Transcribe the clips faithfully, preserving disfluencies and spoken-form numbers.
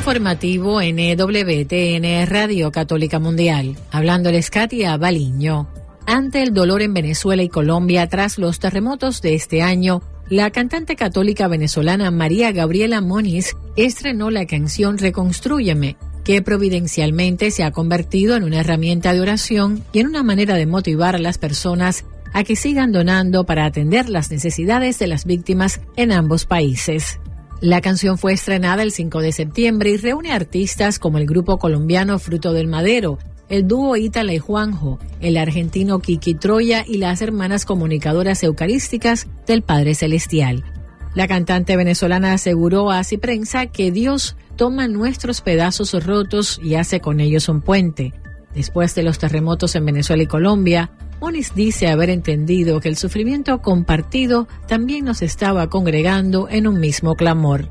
informativo N W T N Radio Católica Mundial. Hablándoles Katia Baliño. Ante el dolor en Venezuela y Colombia tras los terremotos de este año, la cantante católica venezolana María Gabriela Moniz estrenó la canción Reconstrúyeme, que providencialmente se ha convertido en una herramienta de oración y en una manera de motivar a las personas a que sigan donando para atender las necesidades de las víctimas en ambos países. La canción fue estrenada el cinco de septiembre y reúne artistas como el grupo colombiano Fruto del Madero, el dúo Ítala y Juanjo, el argentino Kiki Troya y las hermanas comunicadoras eucarísticas del Padre Celestial. La cantante venezolana aseguró a Así Prensa que Dios toma nuestros pedazos rotos y hace con ellos un puente. Después de los terremotos en Venezuela y Colombia, Moniz dice haber entendido que el sufrimiento compartido también nos estaba congregando en un mismo clamor.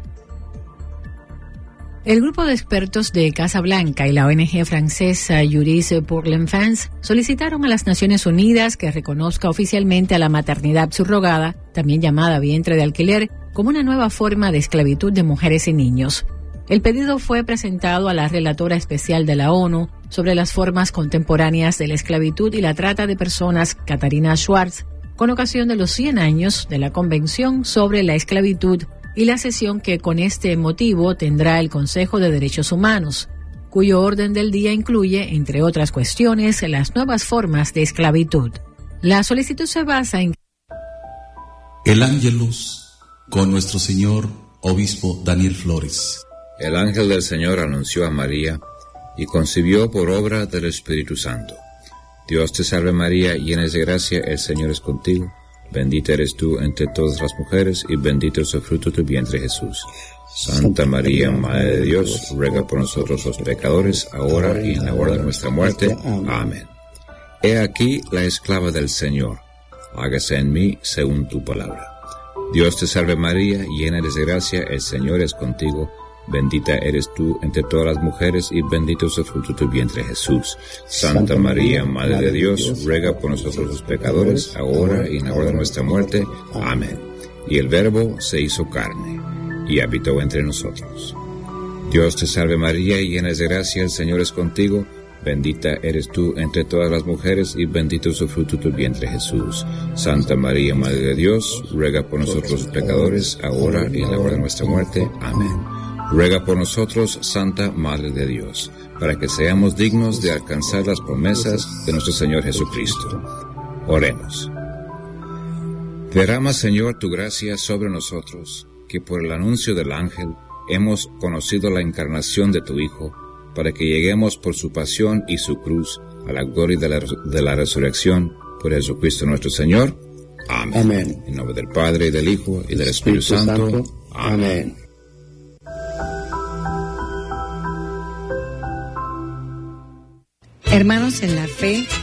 El grupo de expertos de Casa Blanca y la O N G francesa Juris pour l'Enfance solicitaron a las Naciones Unidas que reconozca oficialmente a la maternidad subrogada, también llamada vientre de alquiler, como una nueva forma de esclavitud de mujeres y niños. El pedido fue presentado a la relatora especial de la ONU sobre las formas contemporáneas de la esclavitud y la trata de personas, Katarina Schwartz, con ocasión de los cien años de la Convención sobre la Esclavitud y la sesión que con este motivo tendrá el Consejo de Derechos Humanos, cuyo orden del día incluye, entre otras cuestiones, las nuevas formas de esclavitud. La solicitud se basa en El Ángelus con nuestro señor obispo Daniel Flores. El ángel del Señor anunció a María y concibió por obra del Espíritu Santo. Dios te salve María, llena de gracia, el Señor es contigo. Bendita eres tú entre todas las mujeres y bendito es el fruto de tu vientre Jesús. Santa María, Madre de Dios, ruega por nosotros los pecadores, ahora y en la hora de nuestra muerte. Amén. He aquí la esclava del Señor. Hágase en mí según tu palabra. Dios te salve María, llena eres de gracia, el Señor es contigo. Bendita eres tú entre todas las mujeres y bendito es el fruto de tu vientre Jesús. Santa María, Madre de Dios, ruega por nosotros los pecadores, ahora y en la hora de nuestra muerte. Amén. Y el Verbo se hizo carne y habitó entre nosotros. Dios te salve María, llena de gracia, el Señor es contigo. Bendita eres tú entre todas las mujeres y bendito es el fruto de tu vientre Jesús. Santa María, Madre de Dios, ruega por nosotros los pecadores, ahora y en la hora de nuestra muerte. Amén. Ruega por nosotros, Santa Madre de Dios, para que seamos dignos de alcanzar las promesas de nuestro Señor Jesucristo. Oremos. Derrama, Señor, tu gracia sobre nosotros, que por el anuncio del ángel hemos conocido la encarnación de tu Hijo, para que lleguemos por su pasión y su cruz a la gloria de la, de la resurrección por Jesucristo nuestro Señor. Amén. Amén. En nombre del Padre, y del Hijo, y del Espíritu, Espíritu Santo. Santo. Amén. Amén. Hermanos en la fe,